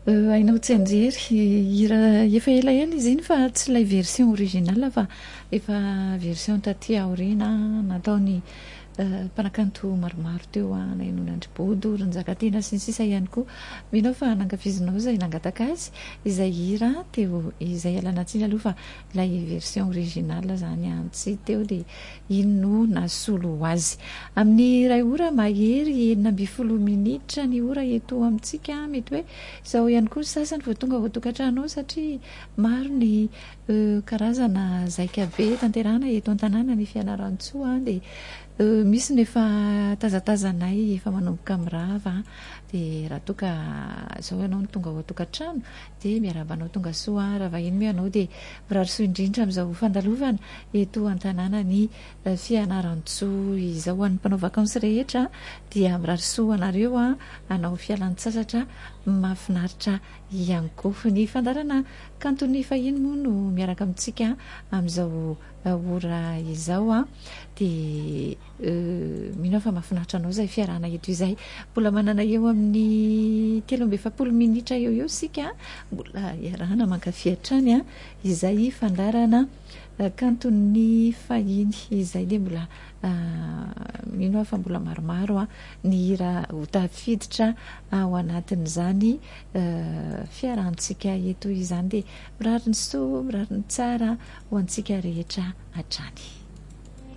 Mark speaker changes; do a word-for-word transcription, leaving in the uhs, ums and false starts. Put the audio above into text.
Speaker 1: ainao tsy anjery hira efa elaela izy iny fa tsy ilay version original fa efa version taty aoriana nataony mpanakanto maromaro teo a Nainonandribodo, Ranjakatena sy ny sisa ihany koa. Minao fa nankafizinao izay nangataka azy izay hira teo izay alana tsiny aloha fa ilay version original zany antsy teo dia iny no nasolo azy amin'ny iray ora mahery enina amby folo minitra ny ora eto amintsika. Mety hoe izao ihany koa sasany vao tonga vao tokantrano satria maro ny karazana zaika be tanterahana eto an-tanàna ny Fianarantsoa dia misy nefa tazatazanay efa manomboka mirava dia raha toa ka izao ianao no tonga ao tokantrano dia miarabanao tonga soa raha vahiny moa ianao dia mirary soa indrindra amin'izao fandalovana eto an-tanàna ny Fianarantsoa izao. Ho an'ny mpanao vakansy rehetra dia mirary soa anareo a anao fialan-tsasatra mahafinaritra ihany koa. Ny fandarana kantony fahiny moa no miaraka amintsika amin'izao ora izao a dia minao fa mahafinaritra anao izay fiarahana eto izay. Mbola manana eo amin'ny telo amby efapolo minitra eo eo sika mbola iarahana mankafy hatrany a izay fandarana kantony fahiny izay dia mbola minao fa mbola maromaro a ny hira ho tafiditra ao anatin'izany fiarahantsika eto izany dia mirary ny soa mirary ny tsara ho antsika rehetra hatrany.